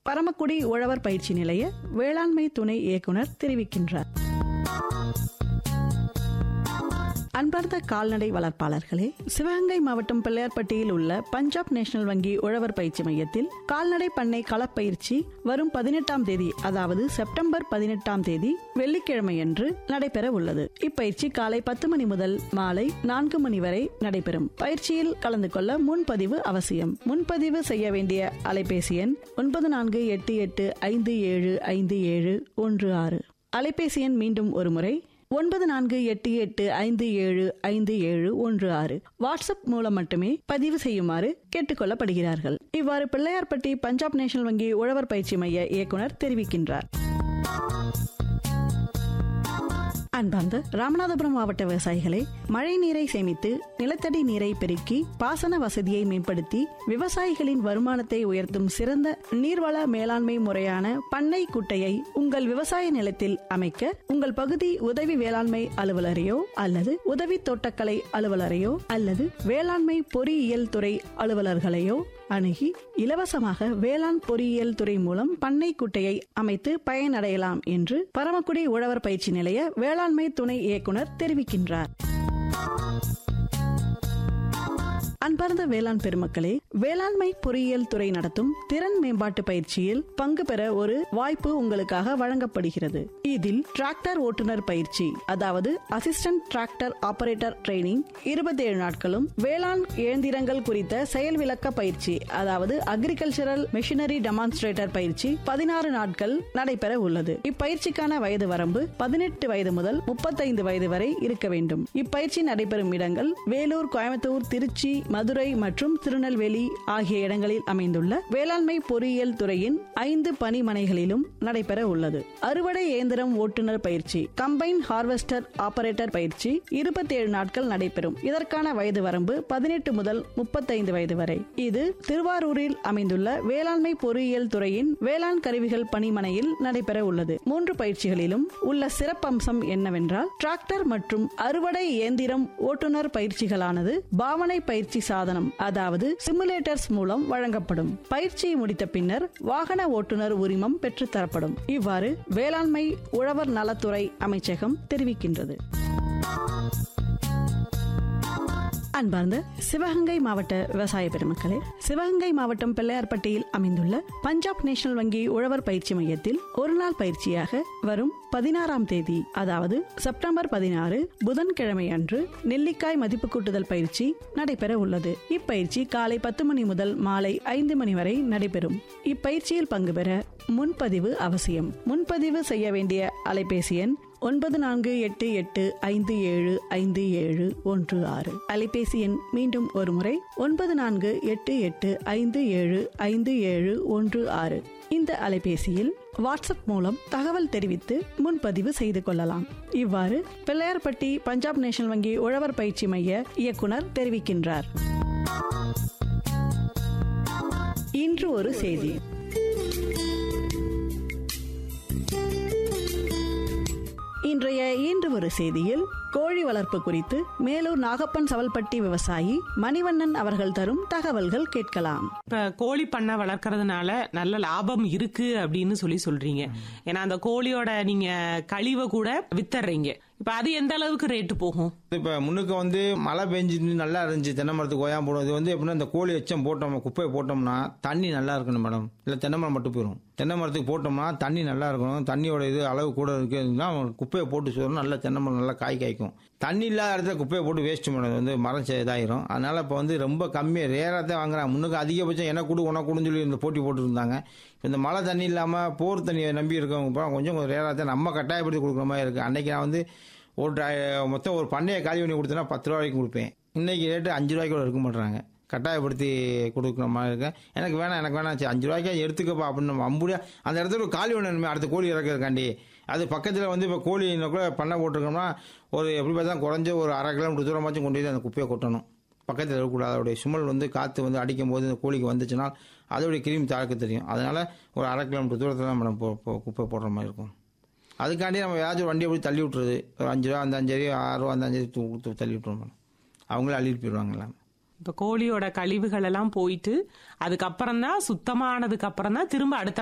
பரமக்குடி உழவர் பயிற்சி நிலைய வேளாண்மை துணை இயக்குனர் தெரிவிக்கின்றார். அன்பார்ந்த கால்நடை வளர்ப்பாளர்களே, சிவகங்கை மாவட்டம் பிள்ளையார்பட்டியில் உள்ள பஞ்சாப் நேஷனல் வங்கி உழவர் பயிற்சி மையத்தில் கால்நடை பண்ணை களப்பயிற்சி வரும் 18ஆம் தேதி, அதாவது செப்டம்பர் 18ஆம் தேதி வெள்ளிக்கிழமையன்று நடைபெற உள்ளது. இப்பயிற்சி காலை 10 மணி முதல் மாலை 4 மணி வரை நடைபெறும். பயிற்சியில் கலந்து கொள்ள முன்பதிவு அவசியம். முன்பதிவு செய்ய வேண்டிய அலைபேசி எண் 9488575716. அலைபேசி எண் மீண்டும் ஒருமுறை 9488575716. வாட்ஸ்அப் மூலம் மட்டுமே பதிவு செய்யுமாறு கேட்டுக்கொள்ளப்படுகிறார்கள். இவ்வாறு பிள்ளையார்பட்டி பஞ்சாப் நேஷனல் வங்கி உழவர் பயிற்சி மைய இயக்குனர் தெரிவிக்கின்றார். அன்பார்ந்த ராமநாதபுரம் மாவட்ட விவசாயிகளே, மழை நீரை சேமித்து நிலத்தடி நீரை பெருக்கி பாசன வசதியை மேம்படுத்தி விவசாயிகளின் வருமானத்தை உயர்த்தும் சிறந்த நீர்வள மேலாண்மை முறையான பண்ணை குட்டையை உங்கள் விவசாய நிலத்தில் அமைக்க உங்கள் பகுதி உதவி வேளாண்மை அலுவலரையோ அல்லது உதவி தோட்டக்கலை அலுவலரையோ அல்லது வேளாண்மை பொறியியல் துறை அலுவலர்களையோ அணுகி இலவசமாக வேளாண் பொறியியல் துறை மூலம் பண்ணை குட்டையை அமைத்து பயனடையலாம் என்று பரமக்குடி உழவர் பயிற்சி நிலைய வேளாண்மை துணை இயக்குனர் தெரிவிக்கின்றார். அன்பார்ந்த வேளாண் பெருமக்களே, வேளாண்மை பொறியியல் துறை நடத்தும் திறன் மேம்பாட்டு பயிற்சியில் பங்கு பெற ஒரு வாய்ப்பு உங்களுக்காக வழங்கப்படுகிறது. இதில் டிராக்டர் ஓட்டுநர் பயிற்சி, அதாவது அசிஸ்டன்ட் டிராக்டர் ஆபரேட்டர் ட்ரைனிங் 27 நாட்களும், வேளாண் இயந்திரங்கள் குறித்த செயல் விளக்க பயிற்சி, அதாவது அக்ரிகல்ச்சரல் மெஷினரி டெமான்ஸ்ட்ரேட்டர் பயிற்சி 16 நாட்கள் நடைபெற உள்ளது. இப்பயிற்சிக்கான வயது வரம்பு 18 வயது முதல் 35 வயது வரை இருக்க வேண்டும். இப்பயிற்சி நடைபெறும் இடங்கள் வேலூர், கோயம்புத்தூர், திருச்சி, மதுரை மற்றும் திருநெல்வேலி ஆகிய இடங்களில் அமைந்துள்ள வேளாண்மை பொறியியல் துறையின் 5 பணிமனைகளிலும் நடைபெற உள்ளது. அறுவடை இயந்திரம் ஓட்டுநர் பயிற்சி, கம்பைன் ஹார்வெஸ்டர் ஆபரேட்டர் பயிற்சி 27 நாட்கள் நடைபெறும். இதற்கான வயது வரம்பு 18 முதல் 35 வயது வரை. இது திருவாரூரில் அமைந்துள்ள வேளாண்மை பொறியியல் துறையின் வேளாண் கருவிகள் பணிமனையில் நடைபெற உள்ளது. 3 பயிற்சிகளிலும் உள்ள சிறப்பம்சம் என்னவென்றால், டிராக்டர் மற்றும் அறுவடை இயந்திரம் ஓட்டுநர் பயிற்சிகளானது பாவனை பயிற்சி சாதனம், அதாவது சிமுலேட்டர்ஸ் மூலம் வழங்கப்படும். பயிற்சியை முடித்த பின்னர் வாகன ஓட்டுநர் உரிமம் பெற்றுத்தரப்படும். இவ்வாறு வேளாண்மை உழவர் நலத்துறை அமைச்சகம் தெரிவிக்கின்றது. அன்பார்ந்த சிவகங்கை மாவட்ட விவசாய பெருமக்களே, சிவகங்கை மாவட்டம் பிள்ளையார்பட்டியில் அமைந்துள்ள பஞ்சாப் நேஷனல் வங்கி உழவர் பயிற்சி மையத்தில் ஒரு நாள் பயிற்சியாக வரும் 16ஆம் தேதி, அதாவது செப்டம்பர் 16 புதன்கிழமை அன்று நெல்லிக்காய் மதிப்பு கூட்டுதல் பயிற்சி நடைபெற உள்ளது. இப்பயிற்சி காலை 10 மணி முதல் மாலை 5 மணி வரை நடைபெறும். இப்பயிற்சியில் பங்கு பெற முன்பதிவு அவசியம். முன்பதிவு செய்ய வேண்டிய அலைபேசி எண் 9488575716. அலைபேசி எண் மீண்டும் ஒருமுறை 9488575716. இந்த அலைபேசியில் வாட்ஸ்அப் மூலம் தகவல் தெரிவித்து முன்பதிவு செய்து கொள்ளலாம். இவ்வாறு பிள்ளையார்பட்டி பஞ்சாப் நேஷனல் வங்கி உழவர் பயிற்சி மைய இயக்குனர் தெரிவிக்கின்றார். இன்று ஒரு செய்தி. இன்றைய இன்று ஒரு செய்தியில் கோழி வளர்ப்பு குறித்து மேலூர் நாகப்பன் சவல்பட்டி விவசாயி மணிவண்ணன் அவர்கள் தரும் தகவல்கள் கேட்கலாம். இப்ப கோழி பண்ணை வளர்க்கறதுனால நல்ல லாபம் இருக்கு அப்படின்னு சொல்றீங்க. ஏன்னா அந்த கோழியோட நீங்க கழிவை கூட வித்தர்றீங்க. இப்ப அது எந்த அளவுக்கு ரேட்டு போகும்? இப்ப முன்னுக்கு மழை பெஞ்சு நல்லா இருந்துச்சு, தென்னை மரத்துக்கு ஓயாம போடும். இது எப்படின்னா இந்த கோழி எச்சம் போட்டோம், குப்பையை போட்டோம்னா தண்ணி நல்லா இருக்கணும் மேடம். இல்ல தென்னை மரம் மட்டும் போயிடும். தென்னை மரத்துக்கு போட்டோம்னா தண்ணி நல்லா இருக்கணும். தண்ணியோட இது அளவு கூட இருக்குன்னா குப்பையை போட்டு சொல்லணும். நல்லா தென்னை மரம் நல்லா காய் காய்க்கும். தண்ணி இல்லாத இடத்துல குப்பையை போட்டு வேஸ்ட் மேடம், மரம் இதாயிரும். அதனால இப்ப ரொம்ப கம்மியா ரேராக தான் வாங்குறாங்க. முன்னுக்கு அதிகபட்சம் என்ன கூடு உனக்கு கூடுன்னு சொல்லி இந்த போட்டி போட்டு இருந்தாங்க. இந்த மழை தண்ணி இல்லாம போர் தண்ணியை நம்பி இருக்கவங்க கொஞ்சம் ரேராக தான் நம்ம கட்டாயப்படுத்தி கொடுக்குற மாதிரி இருக்கு. அன்னைக்கு நான் மொத்தம் ஒரு பண்ணையை காலி பண்ணி கொடுத்தேன்னா 10 ரூபா வரைக்கும் கொடுப்பேன். இன்னைக்கு ரேட்டு 5 ரூபாய்க்கு கூட இருக்க மாட்டாங்க. கட்டாயப்படுத்தி கொடுக்குற மாதிரி இருக்கேன். எனக்கு வேணாம் 5 ரூபாய்க்கா எடுத்துக்கப்பா அப்படின்னு நம்ம அம்புடியா அந்த இடத்துல காலி ஒன்று அடுத்த கோழி இறக்கிறதுக்காண்டி. அது பக்கத்தில் இப்போ கோழி கூட பண்ணை போட்டிருக்கோம்னா ஒரு எப்படி பார்த்தா குறைஞ்ச ஒரு 1/2 கிலோமீட்டர் தூரமாச்சும் கொண்டு போய் அந்த குப்பையை கொட்டணும். பக்கத்தில் இருக்கக்கூடாது. அதோடைய சுமல் காற்று அடிக்கும் போது இந்த கோழிக்கு வந்துச்சுன்னா அதோடைய கிருமி தாக்க தெரியும். அதனால ஒரு 1/2 கிலோமீட்டர் தூரத்தில் தான் மேடம் குப்பை போடுற மாதிரி இருக்கும். அதுக்காண்டி நம்ம ஏதாச்சும் வண்டியை போய் தள்ளி விட்டுறது. ஒரு 5 ரூபா அந்த 5 ரூபா 6 ரூபா அந்த 5 கொடுத்து தள்ளி விட்டுருவோம் மேடம். அவங்களே அள்ளிட்டு போயிடுவாங்களா. இப்ப கோழியோட கழிவுகள் எல்லாம் போயிட்டு அதுக்கப்புறம் தான் சுத்தமானதுக்கு அப்புறம் தான் திரும்ப அடுத்த